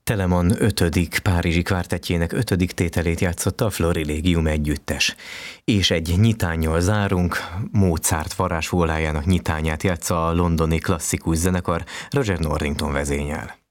Telemann 5. párizsi kvártettjének 5. tételét játszotta a Florilegium együttes. És egy nyitánnyal zárunk, Mozart varázsfólájának nyitányát játsza a londoni klasszikus zenekar Roger Norrington vezényel.